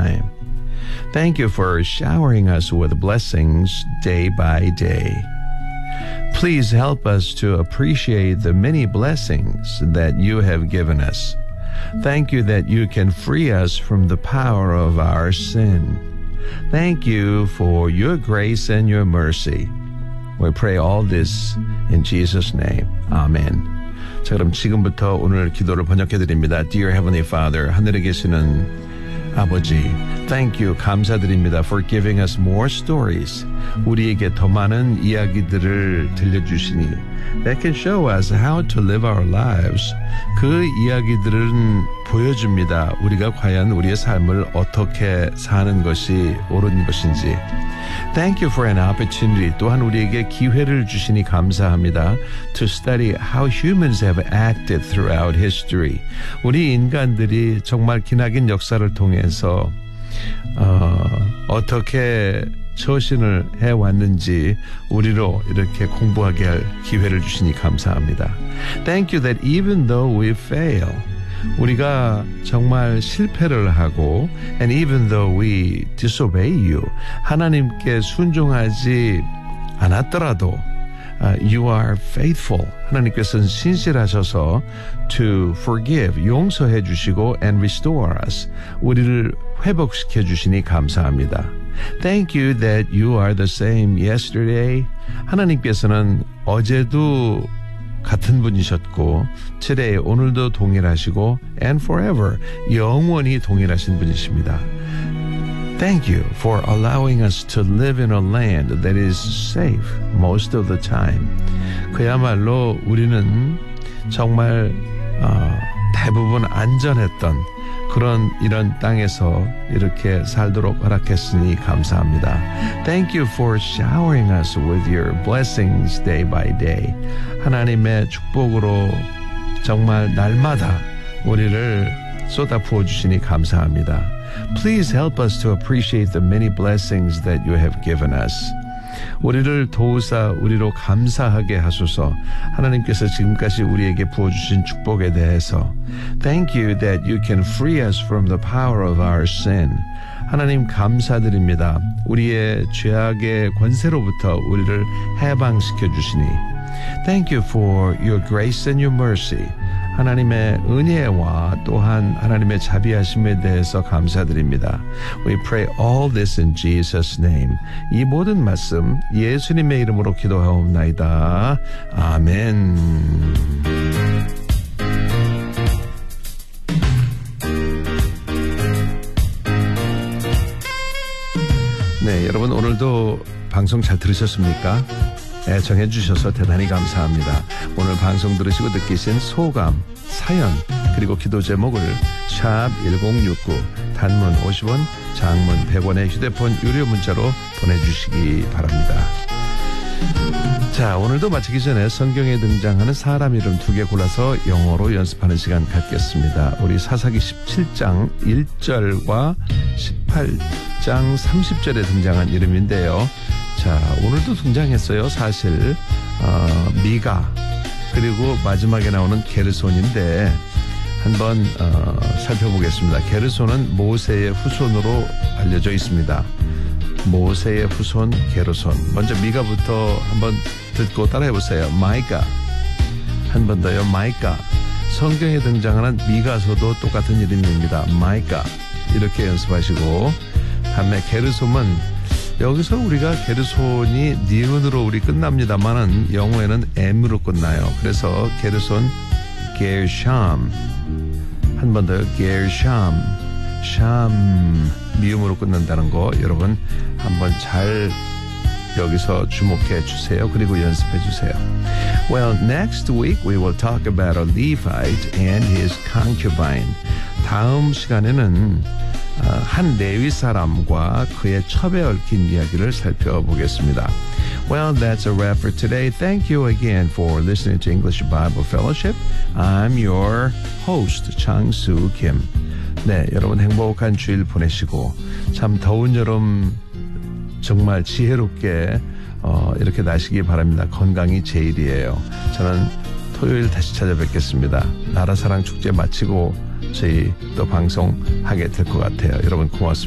time. Thank you for showering us with blessings day by day. Please help us to appreciate the many blessings that you have given us. Thank you that you can free us from the power of our sin. Thank you for your grace and your mercy. We pray all this in Jesus' name. Amen. 자, 그럼 지금부터 오늘 기도를 번역해 드립니다. Dear Heavenly Father, 하늘에 계시는 아버지, thank you, 감사드립니다. For giving us more stories. 우리에게 더 많은 이야기들을 들려주시니 that can show us how to live our lives. 그 이야기들은 보여줍니다. 우리가 과연 우리의 삶을 어떻게 사는 것이 옳은 것인지. Thank you for an opportunity. 또한 우리에게 기회를 주시니 감사합니다. To study how humans have acted throughout history. 우리 인간들이 정말 기나긴 역사를 통해서 어떻게 처신을 해왔는지 우리로 이렇게 공부하게 할 기회를 주시니 감사합니다. Thank you that even though we fail, 우리가 정말 실패를 하고 and even though we disobey you, 하나님께 순종하지 않았더라도 you are faithful. 하나님께서는 신실하셔서 to forgive, 용서해 주시고 and restore us. 우리를 회복시켜 주시니 감사합니다. Thank you that you are the same yesterday. 하나님께서는 어제도 같은 분이셨고 today, 오늘도 동일하시고 and forever, 영원히 동일하신 분이십니다. Thank you for allowing us to live in a land that is safe most of the time. 그야말로 우리는 정말 대부분 안전했던 이런 땅에서 이렇게 살도록 허락했으니 감사합니다. Thank you for showering us with your blessings day by day. 하나님의 축복으로 정말 날마다 우리를 쏟아 부어주시니 감사합니다. Please help us to appreciate the many blessings that you have given us. 우리를 도우사 우리로 감사하게 하소서. 하나님께서 지금까지 우리에게 부어주신 축복에 대해서 Thank you that you can free us from the power of our sin. 하나님 감사드립니다. 우리의 죄악의 권세로부터 우리를 해방시켜 주시니 Thank you for your grace and your mercy. 하나님의 은혜와 또한 하나님의 자비하심에 대해서 감사드립니다. We pray all this in Jesus' name. 이 모든 말씀 예수님의 이름으로 기도하옵나이다. 아멘. 네, 여러분 오늘도 방송 잘 들으셨습니까? 애청해 주셔서 대단히 감사합니다. 오늘 방송 들으시고 느끼신 소감, 사연, 그리고 기도 제목을 샵 1069, 단문 50원, 장문 100원의 휴대폰 유료 문자로 보내주시기 바랍니다. 자, 오늘도 마치기 전에 성경에 등장하는 사람 이름 2개 골라서 영어로 연습하는 시간 갖겠습니다. 우리 사사기 17장 1절과 18장 30절에 등장한 이름인데요. 자, 오늘도 등장했어요. 사실 미가 그리고 마지막에 나오는 게르손인데 한번 살펴보겠습니다. 게르손은 모세의 후손으로 알려져 있습니다. 모세의 후손 게르손. 먼저 미가부터 한번 듣고 따라해보세요. 마이카. 한 번 더요. 마이카. 성경에 등장하는 미가서도 똑같은 이름입니다. 마이카. 이렇게 연습하시고 다음에 게르손은 여기서 우리가 게르손이 니은으로 우리 끝납니다만은 영어에는 M으로 끝나요. 그래서 게르손 게르샴. 한 번 더요. 게르샴. 샴. 미음으로 끝난다는 거 여러분 한번 잘 여기서 주목해 주세요. 그리고 연습해 주세요. Well, next week we will talk about a Levite and his concubine. 다음 시간에는 한 레위 사람과 그의 첩에 얽힌 이야기를 살펴보겠습니다. Well, that's a wrap for today. Thank you again for listening to English Bible Fellowship. I'm your host, 장수 김. 네, 여러분 행복한 주일 보내시고 참 더운 여름 정말 지혜롭게 이렇게 나시기 바랍니다. 건강이 제일이에요. 저는 토요일 다시 찾아뵙겠습니다. 나라사랑 축제 마치고 저희 또 방송하게 될 것 같아요. 여러분 고맙습니다.